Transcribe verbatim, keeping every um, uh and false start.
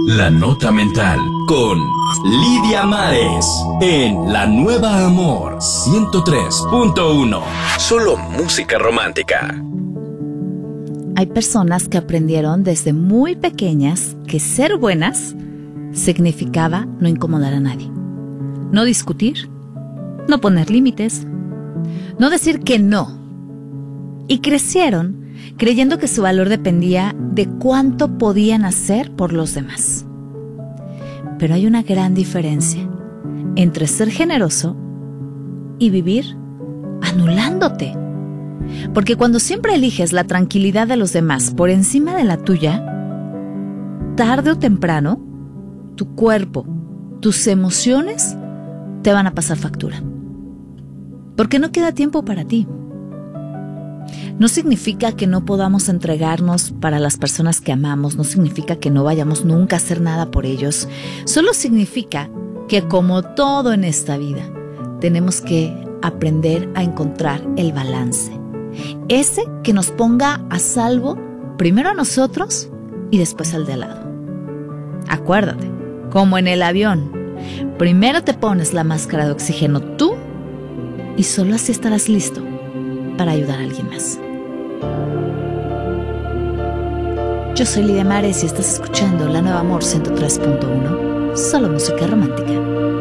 La Nota Mental con Lidia Mares en La Nueva Amor ciento tres punto uno. Solo música romántica. Hay personas que aprendieron desde muy pequeñas que ser buenas significaba no incomodar a nadie, no discutir, no poner límites, no decir que no. Y crecieron creyendo que su valor dependía de cuánto podían hacer por los demás. Pero hay una gran diferencia entre ser generoso y vivir anulándote. Porque cuando siempre eliges la tranquilidad de los demás por encima de la tuya, tarde o temprano, tu cuerpo, tus emociones te van a pasar factura. Porque no queda tiempo para ti. No significa que no podamos entregarnos para las personas que amamos, no significa que no vayamos nunca a hacer nada por ellos. Solo significa que, como todo en esta vida, tenemos que aprender a encontrar el balance. Ese que nos ponga a salvo primero a nosotros y después al de al lado. Acuérdate, como en el avión, primero te pones la máscara de oxígeno tú y solo así estarás listo para ayudar a alguien más. Yo soy Lidia Mares y estás escuchando La Nueva Amor ciento tres punto uno, solo música romántica.